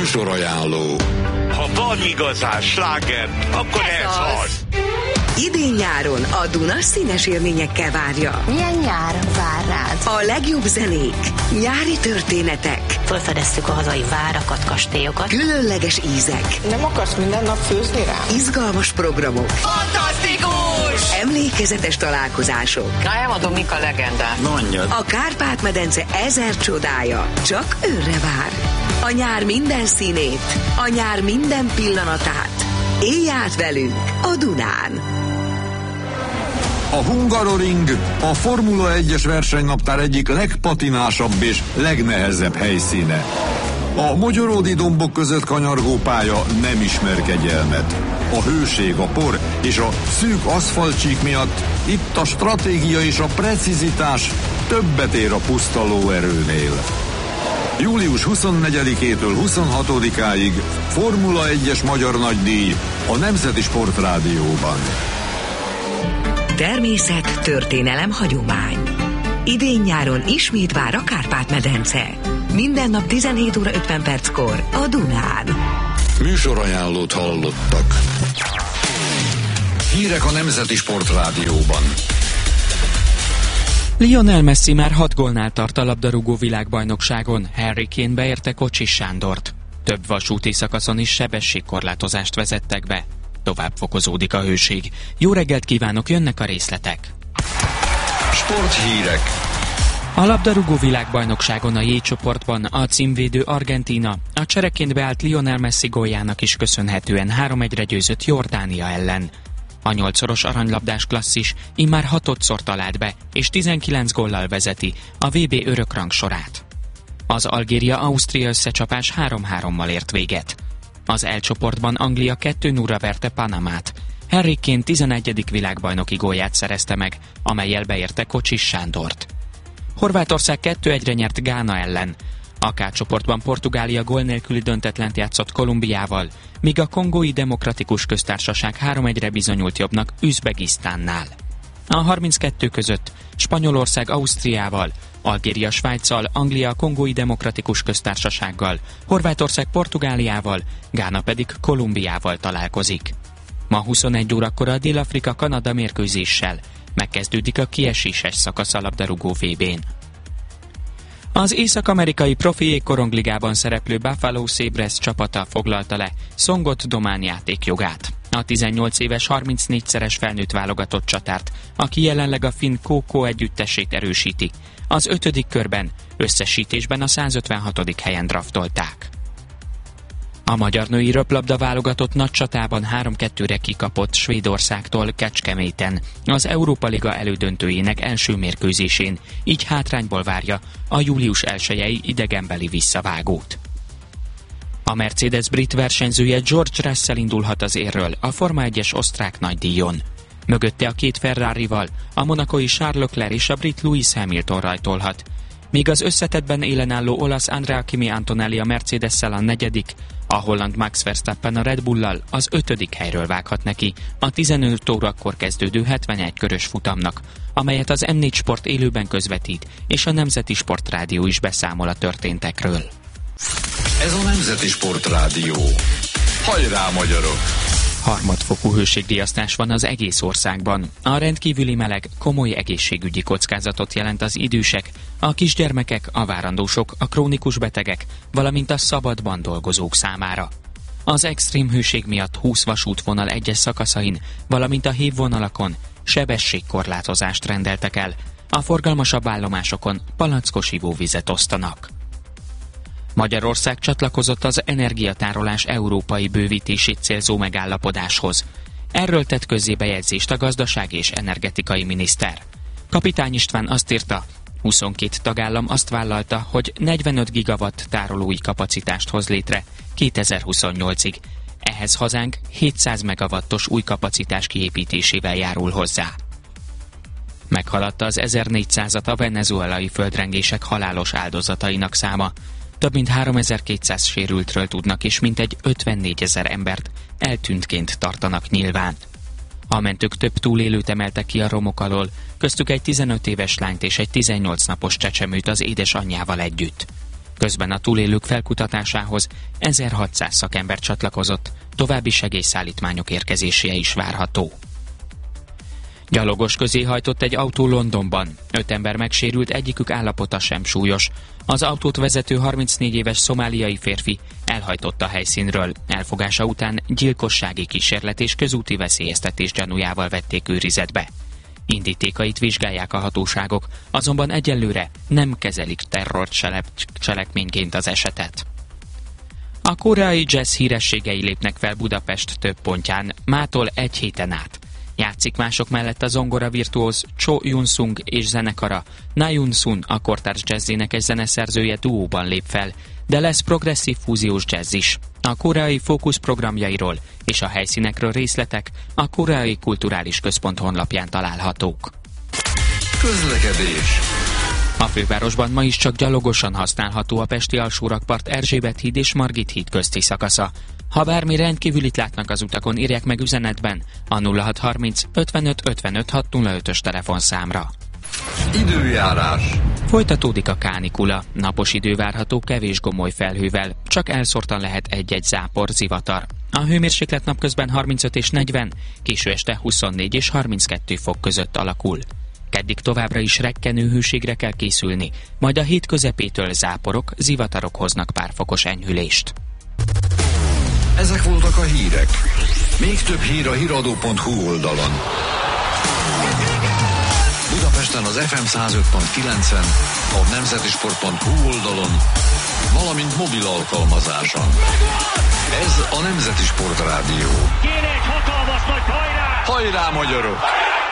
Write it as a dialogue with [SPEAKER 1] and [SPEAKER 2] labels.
[SPEAKER 1] Műsorajánló.
[SPEAKER 2] Ha van igazán sláger, akkor ez az.
[SPEAKER 3] Idén-nyáron a Duna színes élményekkel várja.
[SPEAKER 4] Milyen nyár vár rád?
[SPEAKER 3] A legjobb zenék, nyári történetek,
[SPEAKER 4] Felfedeztük a hazai várakat, kastélyokat.
[SPEAKER 3] különleges ízek,
[SPEAKER 5] Nem akarsz minden nap főzni rá?
[SPEAKER 3] izgalmas programok,
[SPEAKER 5] Fantasztikus!
[SPEAKER 3] emlékezetes találkozások.
[SPEAKER 5] Elmondom, mik a legendák.
[SPEAKER 1] Mondjad.
[SPEAKER 3] A Kárpát-medence 1000 csodája csak őrre vár. A nyár minden színét, a nyár minden pillanatát. Élj át velünk a Dunán!
[SPEAKER 1] A Hungaroring a Formula 1-es versenynaptár egyik legpatinásabb és legnehezebb helyszíne. A mogyoródi dombok között kanyargó pálya nem ismer kegyelmet. A hőség, a por és a szűk aszfaltcsík miatt itt a stratégia és a precizitás többet ér a puszta lóerőnél. Július 24-től 26-áig Formula 1-es magyar nagydíj a Nemzeti Sportrádióban.
[SPEAKER 3] Természet, történelem, hagyomány. Idén-nyáron ismét vár a Kárpát-medence. Minden nap 17 óra 50 perckor a Dunán.
[SPEAKER 1] Műsorajánlót hallottak. Hírek a Nemzeti Sportrádióban.
[SPEAKER 6] Lionel Messi már 6 gólnál tart a labdarúgó világbajnokságon. Harry Kane beérte Kocsis Sándort. Több vasúti szakaszon is sebességkorlátozást vezettek be. Tovább fokozódik a hőség. Jó reggelt kívánok, jönnek a részletek.
[SPEAKER 1] Sporthírek.
[SPEAKER 6] A labdarúgó világbajnokságon a J csoportban a címvédő Argentína a csereként beállt Lionel Messi góljának is köszönhetően 3-1-re győzött Jordánia ellen. A 8-szoros aranylabdás klasszis immár 6-szor talált be, és 19 góllal vezeti a VB örökrang sorát. Az Algéria-Ausztria összecsapás 3-3-mal ért véget. Az L csoportban Anglia 2-0-ra verte Panamát. Harry Kane 11. világbajnoki gólját szerezte meg, amellyel beérte Kocsis Sándort. Horvátország 2-1-re nyert Gána ellen. A K csoportban Portugália gól nélküli döntetlent játszott Kolumbiával, míg a Kongói Demokratikus Köztársaság 3-1-re bizonyult jobbnak Üzbegisztánnál. A 32 között Spanyolország Ausztriával, Algéria Svájccal, Anglia Kongói Demokratikus Köztársasággal, Horvátország Portugáliával, Gána pedig Kolumbiával találkozik. Ma 21 órakor a Dél-Afrika-Kanada mérkőzéssel megkezdődik a kieséses szakasz a labdarúgó VB-n. Az észak-amerikai profi jégkorongligában szereplő Buffalo Sabres csapata foglalta le Songot Domán játékjogát. A 18 éves 34-szeres felnőtt válogatott csatárt, aki jelenleg a finn KK együttesét erősíti. Az 5. körben összesítésben a 156. helyen draftolták. A magyar női röplabda válogatott nagy csatában 3-2-re kikapott Svédországtól Kecskeméten az Európa Liga elődöntőjének első mérkőzésén, így hátrányból várja a július 1-i idegenbeli visszavágót. A Mercedes brit versenyzője George Russell indulhat az érről a Forma 1-es osztrák nagydíjon. Mögötte a két Ferrarival a monacói Charles Leclerc és a brit Lewis Hamilton rajtolhat, míg az összetettben élen álló olasz Andrea Kimi Antonelli a Mercedes-szel a 4., a holland Max Verstappen a Red Bull-lal az 5. helyről vághat neki a 15 órakor kezdődő 71 körös futamnak, amelyet az M4 Sport élőben közvetít, és a Nemzeti Sportrádió is beszámol a történtekről.
[SPEAKER 1] Ez a Nemzeti Sportrádió. Hajrá, magyarok!
[SPEAKER 6] Harmadfokú hőségriasztás van az egész országban. A rendkívüli meleg komoly egészségügyi kockázatot jelent az idősek, a kisgyermekek, a várandósok, a krónikus betegek, valamint a szabadban dolgozók számára. Az extrém hőség miatt 20 vasútvonal egyes szakaszain, valamint a hévvonalakon sebességkorlátozást rendeltek el. A forgalmasabb állomásokon palackos ivóvizet osztanak. Magyarország csatlakozott az energiatárolás európai bővítését célzó megállapodáshoz. Erről tett közzé bejegyzést a gazdasági és energetikai miniszter. Kapitány István azt írta, 22 tagállam azt vállalta, hogy 45 gigawatt tárolói kapacitást hoz létre 2028-ig. Ehhez hazánk 700 megawattos új kapacitás kiépítésével járul hozzá. Meghaladta az 1400-at a venezuelai földrengések halálos áldozatainak száma. Több mint 3200 sérültről tudnak, és mintegy 54 000 embert eltűntként tartanak nyilván. A mentők több túlélőt emeltek ki a romok alól, köztük egy 15 éves lányt és egy 18 napos csecsemőt az édesanyjával együtt. Közben a túlélők felkutatásához 1600 szakember csatlakozott, további segélyszállítmányok érkezése is várható. Gyalogos közé hajtott egy autó Londonban. 5 ember megsérült, egyikük állapota sem súlyos. Az autót vezető 34 éves szomáliai férfi elhajtott a helyszínről. Elfogása után gyilkossági kísérlet és közúti veszélyeztetés gyanújával vették őrizetbe. Indítékait vizsgálják a hatóságok, azonban egyelőre nem kezelik terrorcselekményként az esetet. A koreai jazz hírességei lépnek fel Budapest több pontján, mától egy héten át. Játszik mások mellett a zongora virtuóz Cho Yun-sung és zenekara. Na Yun-sun, a kortárs jazzénekes zeneszerzője duóban lép fel, de lesz progresszív fúziós jazz is. A koreai fókusz programjairól és a helyszínekről részletek a Koreai Kulturális Központ honlapján találhatók.
[SPEAKER 1] Közlekedés.
[SPEAKER 6] A fővárosban ma is csak gyalogosan használható a pesti alsórakpart Erzsébet híd és Margit híd közti szakasza. Ha bármi rendkívülit látnak az utakon, írják meg üzenetben a 0630 55 55 605-ös telefonszámra.
[SPEAKER 1] Időjárás.
[SPEAKER 6] Folytatódik a kánikula. Napos idő várható kevés gomoly felhővel, csak elszórtan lehet egy-egy zápor, zivatar. A hőmérséklet napközben 35 és 40, késő este 24 és 32 fok között alakul. Keddig továbbra is rekkenő hőségre kell készülni, majd a hét közepétől záporok, zivatarok hoznak pár fokos enyhülést.
[SPEAKER 1] Ezek voltak a hírek. Még több hír a hiradó.hu oldalon. Budapesten az FM 105.9-en, a nemzetisport.hu oldalon, valamint mobil alkalmazáson. Ez a Nemzeti Sport Rádió.
[SPEAKER 2] Kéne egy hatalmas nagy hajrá!
[SPEAKER 1] Hajrá, magyarok!